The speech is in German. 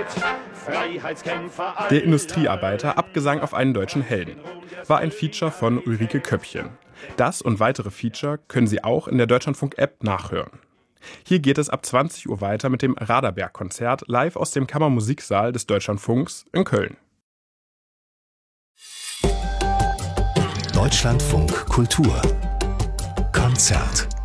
Freiheitskämpfer. Der Industriearbeiter, Abgesang auf einen deutschen Helden, war ein Feature von Ulrike Köppchen. Das und weitere Feature können Sie auch in der Deutschlandfunk-App nachhören. Hier geht es ab 20 Uhr weiter mit dem Raderberg-Konzert live aus dem Kammermusiksaal des Deutschlandfunks in Köln. Deutschlandfunk Kultur Konzert.